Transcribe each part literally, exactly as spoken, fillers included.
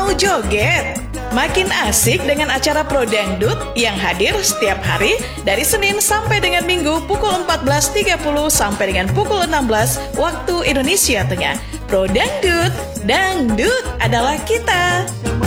Mau joget? Makin asik dengan acara Pro Dangdut yang hadir setiap hari dari Senin sampai dengan Minggu pukul empat belas tiga puluh sampai dengan pukul enam belas waktu Indonesia Tengah. Pro Dangdut, dangdut adalah kita.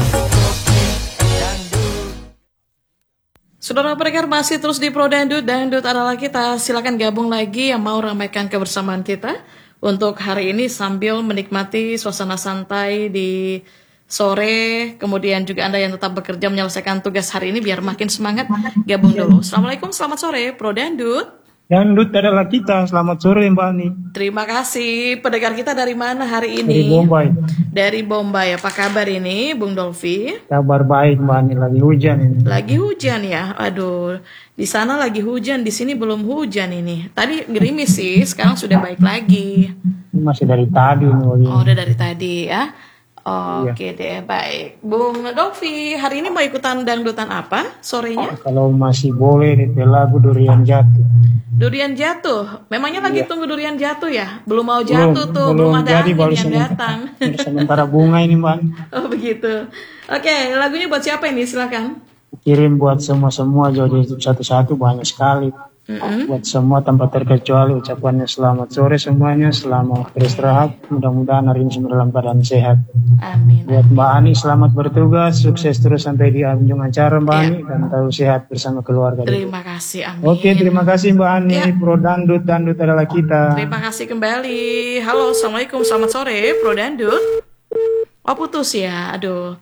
Saudara pendengar masih terus di Pro Dangdut, dangdut adalah kita. Silakan gabung lagi yang mau ramaikan kebersamaan kita untuk hari ini sambil menikmati suasana santai di sore, kemudian juga Anda yang tetap bekerja menyelesaikan tugas hari ini biar makin semangat, gabung dulu. Assalamualaikum, selamat sore, Pro Dangdut. Dangdut adalah kita, selamat sore Mbak Ani. Terima kasih. Pendengar kita dari mana hari ini? Dari Bombay. Dari Bombay, apa kabar ini, Bung Dolfi? Kabar baik Mbak Ani, lagi hujan ini. Lagi hujan ya, aduh. Di sana lagi hujan, di sini belum hujan ini. Tadi gerimis sih, sekarang sudah baik lagi. Ini masih dari tadi ini. Oh, udah dari tadi ya. Oke iya. Deh, baik. Bung Dolfi, hari ini mau ikutan dangdutan apa sorenya? Oh, kalau masih boleh itu lagu Durian Jatuh. Durian Jatuh? Memangnya lagi iya. tunggu durian jatuh ya? Belum mau jatuh belum, tuh, belum, belum ada angin yang datang. Sementara bunga ini Mbak. Oh begitu. Oke, lagunya buat siapa ini? Silakan. Kirim buat semua-semua, jadi satu-satu banyak sekali. Mm-hmm. Buat semua tanpa terkecuali ucapannya selamat sore semuanya, selamat beristirahat, mudah-mudahan hari ini semua dalam keadaan sehat. Amin. Buat Mbak Ani selamat bertugas, sukses terus sampai di ujung acara Mbak ya. Ani, dan tahu sehat bersama keluarga. Terima kasih, amin. Oke, terima kasih Mbak Ani. Ya. Pro Dangdut, dangdut adalah kita. Terima kasih kembali. Halo, assalamualaikum, selamat sore, Pro Dangdut. Oh putus ya, aduh.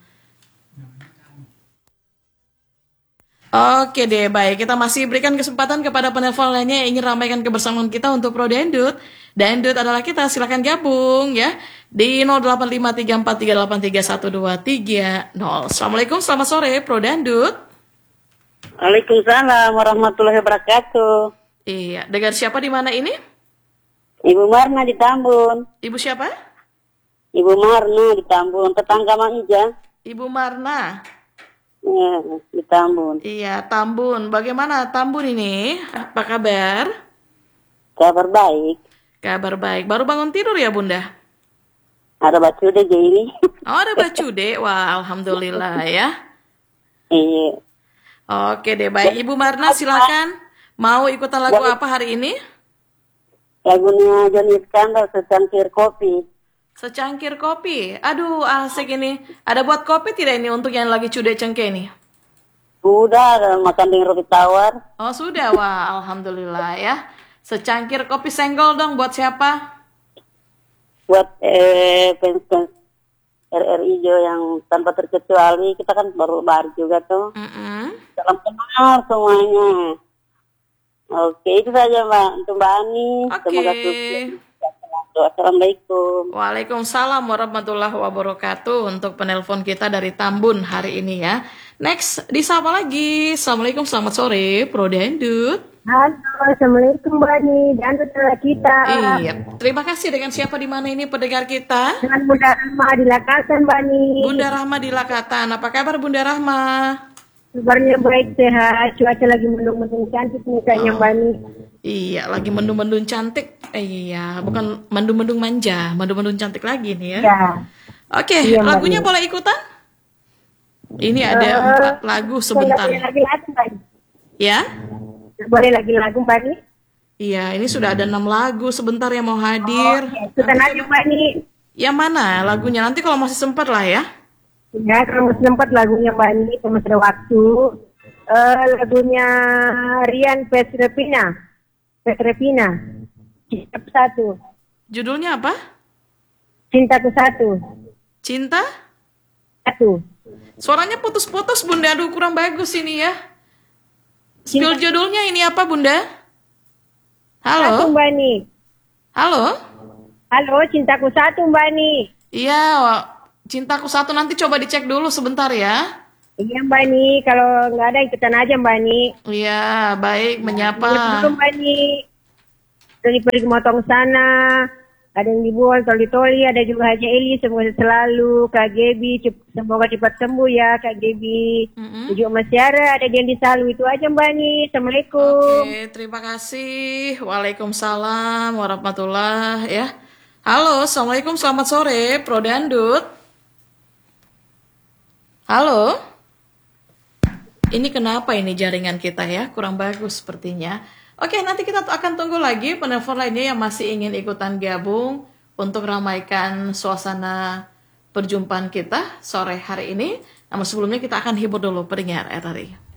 Oke deh, baik. Kita masih berikan kesempatan kepada penelpon lainnya yang ingin ramaikan kebersamaan kita untuk Pro Dangdut. Dangdut adalah kita, silakan gabung ya di nol delapan lima tiga empat tiga delapan tiga satu dua tiga nol. Assalamualaikum, selamat sore Pro Dangdut. Waalaikumsalam warahmatullahi wabarakatuh. Iya, dengan siapa di mana ini? Ibu Marna di Tambun. Ibu siapa? Ibu Marna di Tambun, tetangga Mang Ija. Ibu Marna. Iya, di Tambun. Iya, Tambun. Bagaimana Tambun ini? Apa kabar? Kabar baik. Kabar baik. Baru bangun tidur ya, Bunda? Ada bacude ini. Oh, ada bacude. Wah, alhamdulillah ya. Iya. Oke deh, baik. Ibu Marna, silakan. Mau ikutan lagu apa hari ini? Lagunya Johnny Iskandar, Secangkir Kopi. Secangkir kopi. Aduh, asik ini. Ada buat kopi tidak ini untuk yang lagi cude cengke ini? Sudah, makan dengan roti tawar. Oh, sudah. Wah, alhamdulillah ya. Secangkir kopi senggol dong buat siapa? Buat eh fans R R Ijo yang tanpa terkecuali. Kita kan baru baru juga tuh. Mm-hmm. Salam kenal semuanya. Oke, itu saja Mbak. Untuk Mbak Ani. Oke. Semoga sukses. Assalamualaikum. Waalaikumsalam warahmatullahi wabarakatuh untuk penelpon kita dari Tambun hari ini ya. Next, disapa lagi. Assalamualaikum, selamat sore, Pro Dangdut. Halo, assalamualaikum Mbak Ani, dangdut adalah kita. Iya, terima kasih. Dengan siapa di mana ini pendengar kita? Dengan Bunda Rahma di Lakatan Mbak Ani. Bunda Rahma di Lakatan. Apa kabar Bunda Rahma? Kabarnya baik, sehat. Cuaca lagi mendung-mendung cantik nih kayaknya Mbak Ani. Iya, lagi mendung-mendung cantik. Eh, iya, bukan mendung-mendung manja, mendung-mendung cantik lagi nih ya. Ya. Oke, iya, lagunya boleh ikutan? Ini ada uh, empat lagu sebentar. Boleh lagi lagu Mbak Ani. Ya? Boleh lagi lagu Mbak Ani? Iya, ini sudah ada enam lagu sebentar yang mau hadir. Oh, ya. Ikutan aja Mbak Ani. Yang mana lagunya? Nanti kalau masih sempat lah ya. Ya, kalau masih sempat lagunya Mbak Ani, kalau masih ada waktu. Uh, lagunya Rian Petrepina. Petrepina. Cintaku Satu. Judulnya apa? Cintaku Satu. Cinta? Satu. Suaranya putus-putus Bunda, aduh kurang bagus ini ya. Spill judulnya ini apa Bunda? Halo? Satu Mbak Ani. Halo? Halo, Cintaku Satu Mbak Ani. Iya, Cintaku Satu, nanti coba dicek dulu sebentar ya. Iya Mbak Ani, kalau nggak ada ikutan aja Mbak Ani. Iya, baik, menyapa. Iya dulu Mbak Ani. Dari pergi motong sana, ada yang dibuat toli-toli, ada juga Haji Eli, semoga selalu, Kak Gebi, semoga cepat sembuh ya Kak Gebi. Mm-hmm. Juga Mas Yara, ada yang disalu, itu aja Mbak Ani. Assalamualaikum. Oke, terima kasih. Waalaikumsalam warahmatullahi ya. Halo, assalamualaikum, selamat sore, Pro Dangdut. Halo? Ini kenapa ini jaringan kita ya? Kurang bagus sepertinya. Oke, nanti kita akan tunggu lagi penelpon lainnya yang masih ingin ikutan gabung untuk ramaikan suasana perjumpaan kita sore hari ini. Namun sebelumnya kita akan hibur dulu pendengar R R I.